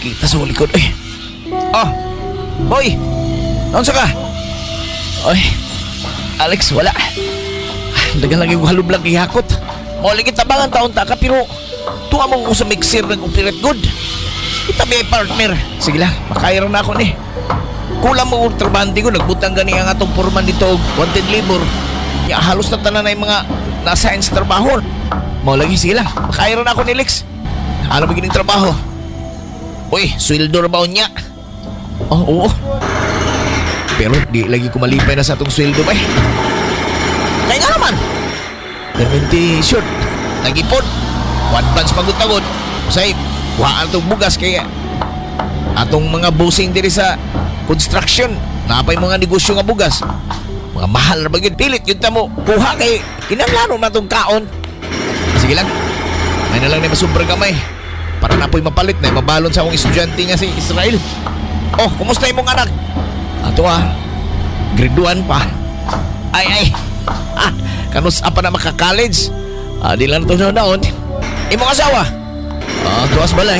kita sa likod. Oh, hoy! Naon sa ka? Oy, Alex, wala. Dagan lagi ko halublag ihakot. Muli kita bangan taon ta ka, pero tuwa mo ko sa mixer nag-operate good. Kita may partner. Sige lang, makairam na ako ni. Kulang mo kong trabahante ko, nagbutang gani ang atong purman dito, wanted labor. Ya, halos na tanan na yung mga na-assign sa trabaho. Mau lagi, sige lang, makairam na ako ni Lex. Ano begining trabaho? Uy, sweldo na ba niya? Oh, oo. Pero di lagi ko malipay na sa atong sweldo ba Kaya nga naman. Perminti short, nag-ipon. Advance pagod-tagod. Say, waan itong bugas kaya atong mga bossing diri sa construction. Napay mga negosyo nga bugas. Mga mahal na bagay. Pilit yun mo. Kuha kay kinanglanon na itong kaon. Sige lang. May na lang na masubrang kamay. Para na po'y mapalit na mabalon sa akong estudyante nga si Israel. Oh, kumusta yung mong anak? Ato grade 1 pa. Ay. Kanus pa na maka-college. Di lang ito na naon. Imong asawa? Tuwas balay.